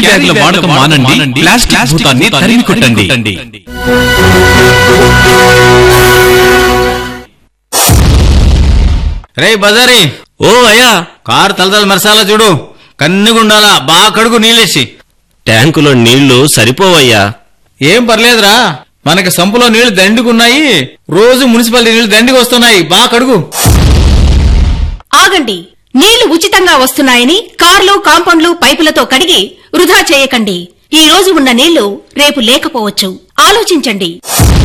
బ్యాగుల వాడకం మానండి. ప్లాస్టిక్ భూతాన్ని తరిమి కొట్టండి. రే బజారీ, ఓ అయ్యా, కారు తలతల మెరసాలా చూడు, కన్నుగుండాలా, బాగా కడుగు నీళ్ళేసి. ట్యాంకులో నీళ్లు సరిపోవయ్యా. ఏం పర్లేదురా, మనకి సంపులో నీళ్లు దండిగున్నాయి, రోజు మున్సిపాలిటీ నీళ్లు దండికి వస్తున్నాయి, బాగా కడుగు. ఆగండి, నీళ్లు ఉచితంగా వస్తున్నాయని కార్లు, కాంపౌండ్లు, పైపులతో కడిగి వృధా చేయకండి. ఈ రోజు ఉన్న నీళ్లు రేపు లేకపోవచ్చు. ఆలోచించండి.